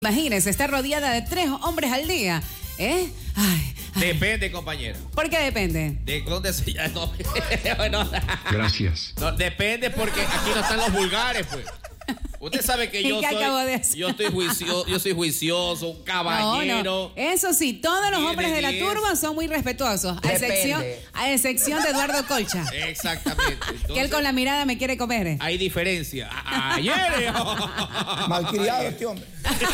Imagínese, está rodeada de 3 hombres al día. Ay. Depende, compañero. ¿Por qué depende? ¿De dónde se llama? No, bueno, gracias. No, depende porque aquí no están los vulgares, pues. Usted sabe que yo soy juicioso, un caballero. No. Eso sí, todos los hombres de la turba son muy respetuosos, a excepción de Eduardo Colcha. Exactamente. Entonces, que él con la mirada me quiere comer. Hay diferencia. Ayer. Malcriado este hombre.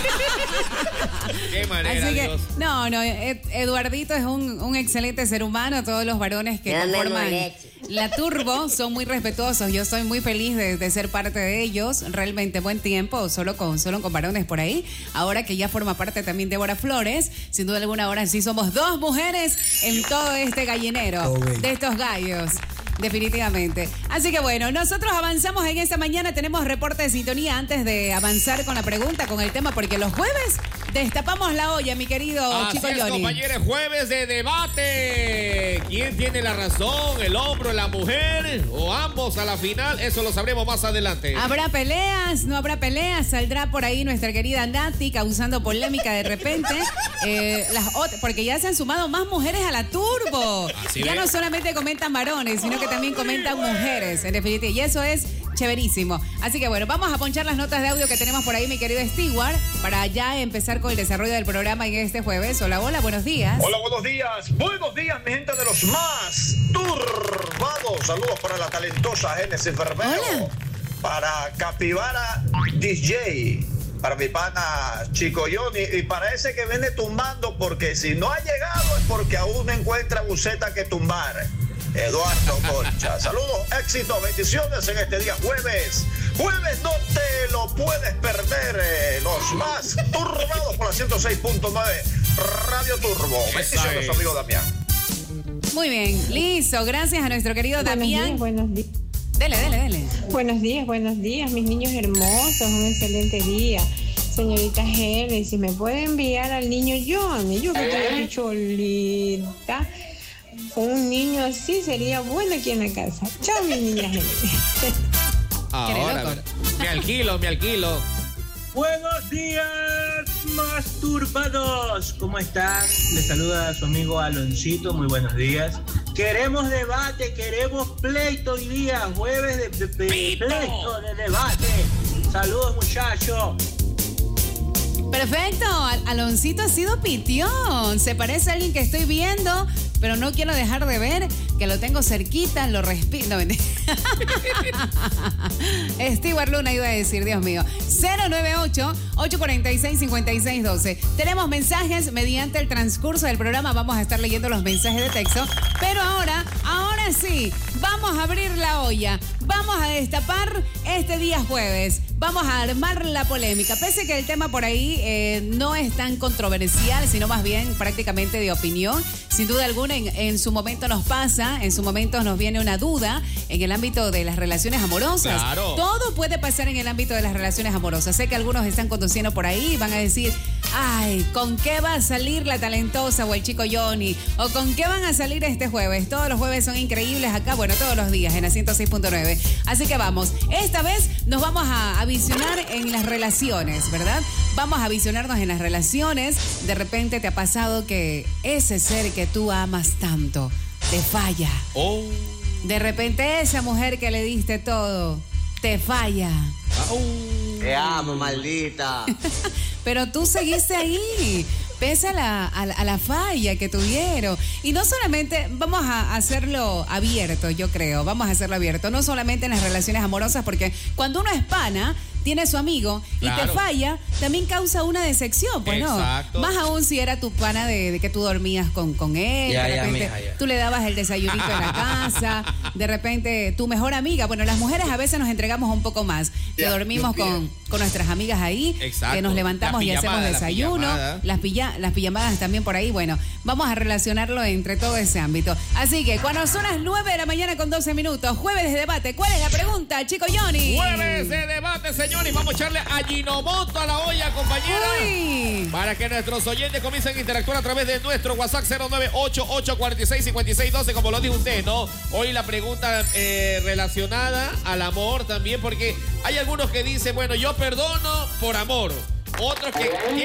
Qué manera. Así que, Dios. no, Eduardito es un excelente ser humano. Todos los varones que conforman la turbo son muy respetuosos. Yo soy muy feliz de ser parte de ellos. Realmente buen tiempo, solo con varones por ahí. Ahora que ya forma parte también Débora Flores, sin duda alguna ahora sí somos 2 mujeres en todo este gallinero de estos gallos. Definitivamente. Así que bueno, nosotros avanzamos en esta mañana. Tenemos reporte de sintonía antes de avanzar con la pregunta, con el tema, porque los jueves destapamos la olla, mi querido Chico Johnny. Compañeros, jueves de debate. ¿Quién tiene la razón? ¿El hombre, la mujer? ¿O ambos a la final? Eso lo sabremos más adelante. ¿Habrá peleas? ¿No habrá peleas? Saldrá por ahí nuestra querida Nati causando polémica de repente. Porque ya se han sumado más mujeres a la turbo. Ya no solamente comentan varones, sino que también comentan mujeres, en definitiva. Y eso es chéverísimo. Así que bueno, vamos a ponchar las notas de audio que tenemos por ahí, mi querido Stewart, para ya empezar con el desarrollo del programa en este jueves. Hola, buenos días. Hola, buenos días. Buenos días, mi gente de los más turbados. Saludos para la talentosa Génesis Verbero. Hola. Para Capibara DJ. Para mi pana Chico Johnny. Y para ese que viene tumbando, porque si no ha llegado es porque aún no encuentra buceta que tumbar. Eduardo Colcha. Saludos, éxito, bendiciones en este día jueves. Jueves no te lo puedes perder. Los más turbados por la 106.9 Radio Turbo. Bendiciones, amigo Damián. Muy bien, listo. Gracias a nuestro querido Damián. Buenos días. Dele. Buenos días, mis niños hermosos. Un excelente día. Señorita Helen, si me puede enviar al niño Johnny, yo que estoy aquí cholita. Un niño así sería bueno aquí en la casa. Chao, mi niña Helen. Ahora, me alquilo. Buenos días, más turbados. ¿Cómo están? Les saluda a su amigo Aloncito. Muy buenos días. Queremos debate, queremos pleito hoy día. Jueves de pleito, de debate. Saludos, muchachos. Perfecto, Aloncito ha sido pitión. Se parece a alguien que estoy viendo, pero no quiero dejar de ver, que lo tengo cerquita, lo respiro. No, Stewart Luna iba a decir, Dios mío. 098-846-5612. Tenemos mensajes mediante el transcurso del programa. Vamos a estar leyendo los mensajes de texto. Pero ahora sí, vamos a abrir la olla. Vamos a destapar este día jueves. Vamos a armar la polémica. Pese que el tema por ahí no es tan controversial, sino más bien prácticamente de opinión. Sin duda alguna, en su momento nos pasa, en su momento nos viene una duda en el ámbito de las relaciones amorosas. Claro. Todo puede pasar en el ámbito de las relaciones amorosas. Sé que algunos están conduciendo por ahí y van a decir, ay, ¿con qué va a salir la talentosa o el Chico Johnny? ¿O con qué van a salir este jueves? Todos los jueves son increíbles acá, bueno, todos los días en la 106.9. Así que vamos, esta vez nos vamos a visionar en las relaciones, ¿verdad? Vamos a visionarnos en las relaciones. De repente te ha pasado que ese ser que tú amas tanto te falla. Oh. De repente esa mujer que le diste todo te falla. Te amo, maldita. Pero tú seguiste ahí, pese a la falla que tuvieron. Y no solamente, vamos a hacerlo abierto, yo creo, vamos a hacerlo abierto. No solamente en las relaciones amorosas, porque cuando uno es pana, tiene su amigo y te falla, también causa una decepción, pues. Exacto. No. Más aún si era tu pana de que tú dormías con él, de repente tú le dabas el desayunito en la casa, de repente tu mejor amiga, bueno, las mujeres a veces nos entregamos un poco más, que dormimos con nuestras amigas ahí, que nos levantamos y hacemos desayuno, las pijamadas también por ahí, bueno, vamos a relacionarlo entre todo ese ámbito. Así que cuando son las 9 de la mañana con 12 minutos, jueves de debate, ¿cuál es la pregunta, Chico Johnny? Jueves de debate, señor. Y vamos a echarle a Ginomoto a la olla, compañera. Uy. Para que nuestros oyentes comiencen a interactuar a través de nuestro WhatsApp 098-846-5612, como lo dijo usted, ¿no? Hoy la pregunta relacionada al amor también, porque hay algunos que dicen, bueno, yo perdono por amor, Otros que